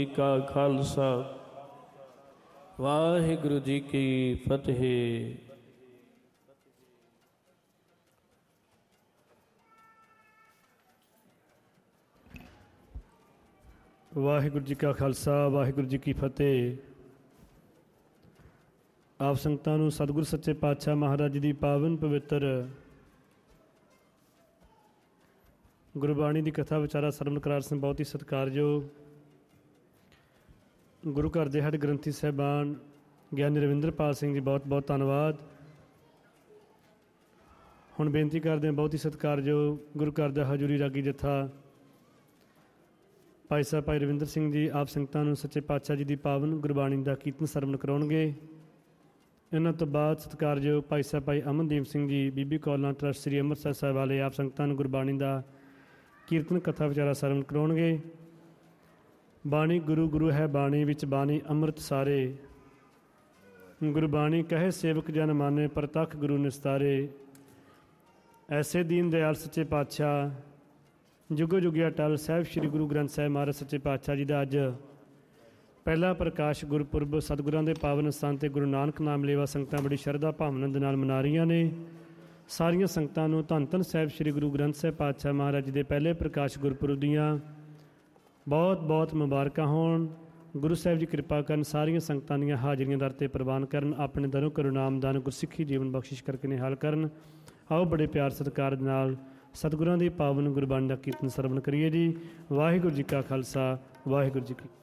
ਜੀ ਕਾ ਖਾਲਸਾ ਵਾਹਿਗੁਰੂ ਜੀ ਕੀ ਫਤਿਹ। ਵਾਹਿਗੁਰੂ ਜੀ ਕਾ ਖਾਲਸਾ ਵਾਹਿਗੁਰੂ ਜੀ ਕੀ ਫਤਿਹ। ਆਪ ਸੰਗਤਾਂ ਨੂੰ ਸਤਿਗੁਰ ਸੱਚੇ ਪਾਤਸ਼ਾਹ ਮਹਾਰਾਜ ਜੀ ਦੀ ਪਾਵਨ ਪਵਿੱਤਰ ਗੁਰਬਾਣੀ ਦੀ ਕਥਾ ਵਿਚਾਰਾ ਸਰਵਣ ਕਰਾਰ ਸਿੰਘ ਬਹੁਤ ਹੀ ਸਤਿਕਾਰਯੋਗ ਗੁਰੂ ਘਰ ਦੇ ਹੈੱਡ ਗ੍ਰੰਥੀ ਸਾਹਿਬਾਨ ਗਿਆਨੀ ਰਵਿੰਦਰਪਾਲ ਸਿੰਘ ਜੀ, ਬਹੁਤ ਬਹੁਤ ਧੰਨਵਾਦ। ਹੁਣ ਬੇਨਤੀ ਕਰਦੇ ਹਾਂ ਬਹੁਤ ਹੀ ਸਤਿਕਾਰਯੋਗ ਗੁਰੂ ਘਰ ਦਾ ਹਜ਼ੂਰੀ ਰਾਗੀ ਜੱਥਾ ਭਾਈ ਸਾਹਿਬ ਭਾਈ ਰਵਿੰਦਰ ਸਿੰਘ ਜੀ ਆਪ ਸੰਗਤਾਂ ਨੂੰ ਸੱਚੇ ਪਾਤਸ਼ਾਹ ਜੀ ਦੀ ਪਾਵਨ ਗੁਰਬਾਣੀ ਦਾ ਕੀਰਤਨ ਸਰਵਣ ਕਰਾਉਣਗੇ। ਇਹਨਾਂ ਤੋਂ ਬਾਅਦ ਸਤਿਕਾਰਯੋਗ ਭਾਈ ਸਾਹਿਬ ਭਾਈ ਅਮਨਦੀਪ ਸਿੰਘ ਜੀ ਬੀਬੀ ਕੌਲਾਂ ਟਰੱਸਟ ਸ੍ਰੀ ਅੰਮ੍ਰਿਤਸਰ ਸਾਹਿਬ ਵਾਲੇ ਆਪ ਸੰਗਤਾਂ ਨੂੰ ਗੁਰਬਾਣੀ ਦਾ ਕੀਰਤਨ ਕਥਾ ਵਿਚਾਰਾ ਸਰਵਣ ਕਰਾਉਣਗੇ। ਬਾਣੀ ਗੁਰੂ ਗੁਰੂ ਹੈ ਬਾਣੀ ਵਿੱਚ ਬਾਣੀ ਅੰਮ੍ਰਿਤ ਸਾਰੇ, ਗੁਰਬਾਣੀ ਕਹੇ ਸੇਵਕ ਜਨ ਮਾਨੇ ਪ੍ਰਤੱਖ ਗੁਰੂ ਨਿਸਤਾਰੇ। ਐਸੇ ਦੀਨ ਦਿਆਲ ਸੱਚੇ ਪਾਤਸ਼ਾਹ ਜੁਗੋ ਜੁਗਿਆ ਟਲ ਸਾਹਿਬ ਸ੍ਰੀ ਗੁਰੂ ਗ੍ਰੰਥ ਸਾਹਿਬ ਮਹਾਰਾਜ ਸੱਚੇ ਪਾਤਸ਼ਾਹ ਜੀ ਦਾ ਅੱਜ ਪਹਿਲਾ ਪ੍ਰਕਾਸ਼ ਗੁਰਪੁਰਬ ਸਤਿਗੁਰਾਂ ਦੇ ਪਾਵਨ ਸਥਾਨ 'ਤੇ ਗੁਰੂ ਨਾਨਕ ਨਾਮ ਲੇਵਾ ਸੰਗਤਾਂ ਬੜੀ ਸ਼ਰਧਾ ਭਾਵਨਾ ਦੇ ਨਾਲ ਮਨਾ ਰਹੀਆਂ ਨੇ। ਸਾਰੀਆਂ ਸੰਗਤਾਂ ਨੂੰ ਧੰਨ ਧੰਨ ਸਾਹਿਬ ਸ੍ਰੀ ਗੁਰੂ ਗ੍ਰੰਥ ਸਾਹਿਬ ਪਾਤਸ਼ਾਹ ਮਹਾਰਾਜ ਜੀ ਦੇ ਪਹਿਲੇ ਪ੍ਰਕਾਸ਼ ਗੁਰਪੁਰਬ ਦੀਆਂ ਬਹੁਤ ਬਹੁਤ ਮੁਬਾਰਕਾਂ ਹੋਣ। ਗੁਰੂ ਸਾਹਿਬ ਜੀ ਕਿਰਪਾ ਕਰਨ, ਸਾਰੀਆਂ ਸੰਗਤਾਂ ਦੀਆਂ ਹਾਜ਼ਰੀਆਂ ਦਰ 'ਤੇ ਪ੍ਰਵਾਨ ਕਰਨ, ਆਪਣੇ ਦਰੋਂ ਕਰੋ ਨਾਮਦਾਨ ਗੁਰਸਿੱਖੀ ਜੀਵਨ ਬਖਸ਼ਿਸ਼ ਕਰਕੇ ਨਿਹਾਲ ਕਰਨ। ਆਓ ਬੜੇ ਪਿਆਰ ਸਤਿਕਾਰ ਦੇ ਨਾਲ ਸਤਿਗੁਰਾਂ ਦੀ ਪਾਵਨ ਗੁਰਬਾਣੀ ਦਾ ਕੀਰਤਨ ਸਰਵਣ ਕਰੀਏ ਜੀ। ਵਾਹਿਗੁਰੂ ਜੀ ਕਾ ਖਾਲਸਾ ਵਾਹਿਗੁਰੂ ਜੀ ਕੀ